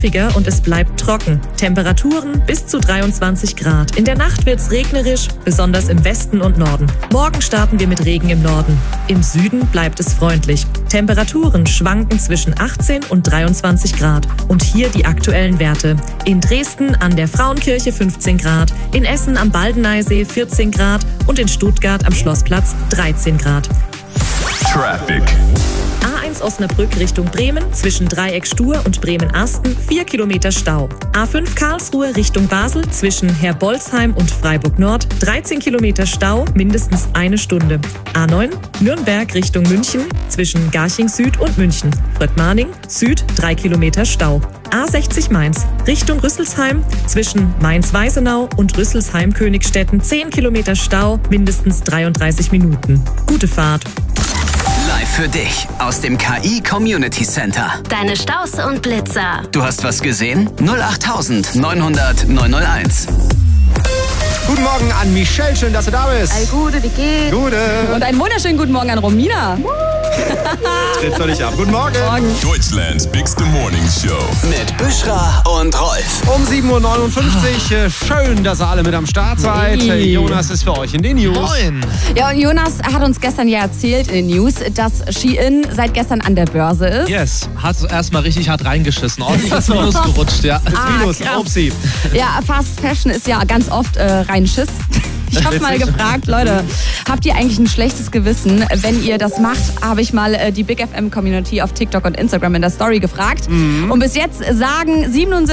Und es bleibt trocken. Temperaturen bis zu 23 Grad. In der Nacht wird's regnerisch, besonders im Westen und Norden. Morgen starten wir mit Regen im Norden. Im Süden bleibt es freundlich. Temperaturen schwanken zwischen 18 und 23 Grad. Und hier die aktuellen Werte. In Dresden an der Frauenkirche 15 Grad, in Essen am Baldeneysee 14 Grad und in Stuttgart am Schlossplatz 13 Grad. Traffic. A1 Osnabrück Richtung Bremen, zwischen Dreieck Stur und Bremen-Asten 4 Kilometer Stau. A5 Karlsruhe Richtung Basel, zwischen Herbolzheim und Freiburg Nord 13 Kilometer Stau, mindestens eine Stunde. A9 Nürnberg Richtung München, zwischen Garching Süd und München. Fröttmaning Süd 3 Kilometer Stau. A60 Mainz Richtung Rüsselsheim, zwischen Mainz-Weisenau und Rüsselsheim-Königstetten 10 Kilometer Stau, mindestens 33 Minuten. Gute Fahrt. Live für dich aus dem KI Community Center. Deine Staus und Blitzer. Du hast was gesehen? 08900 901. Guten Morgen an Michelle, schön, dass du da bist. All Gute, wie geht's? Gute. Und einen wunderschönen guten Morgen an Romina. Tritt völlig ab. Guten Morgen. Deutschlands Bigste Morning Show. Mit Büschra und Rolf. Um 7.59 Uhr. Schön, dass ihr alle mit am Start seid. Hey. Jonas ist für euch in den News. Moin. Ja, und Jonas hat uns gestern ja erzählt in den News, dass Shein seit gestern an der Börse ist. Yes, hat erstmal richtig hart reingeschissen. Ordentlich ins Minus gerutscht, ja. Minus, krass. Upsi. Ja, Fast Fashion ist ja ganz oft rein Schiss. Ich habe mal gefragt, Leute, habt ihr eigentlich ein schlechtes Gewissen? Wenn ihr das macht, habe ich mal die Big FM Community auf TikTok und Instagram in der Story gefragt. Und bis jetzt sagen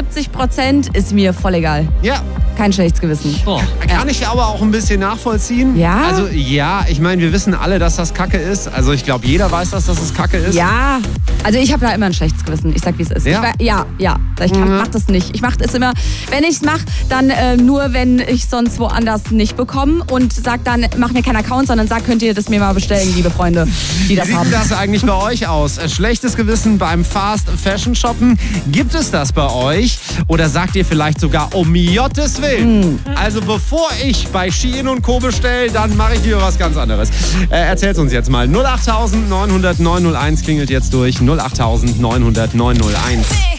77% ist mir voll egal. Ja. Kein schlechtes Gewissen. Oh. Kann ich aber auch ein bisschen nachvollziehen. Ja? Also ja, ich meine, wir wissen alle, dass das Kacke ist. Also ich glaube, jeder weiß, dass das Kacke ist. Ja, also ich habe da immer ein schlechtes Gewissen. Ich sag, wie es ist. Ja? Ich mach das nicht. Ich mache es immer, wenn ich es mache, dann nur, wenn ich sonst woanders nicht bekomme und sag dann, mach mir keinen Account, sondern sag, könnt ihr das mir mal bestellen, liebe Freunde, die das Wie haben. sieht das eigentlich bei euch aus? Schlechtes Gewissen beim Fast Fashion Shoppen? Gibt es das bei euch? Oder sagt ihr vielleicht sogar, um Jottes Willen? Also bevor ich bei Shein und Co. bestelle, dann mache ich lieber was ganz anderes. Erzähl's uns jetzt mal. 08900 901 klingelt jetzt durch. 08900 901.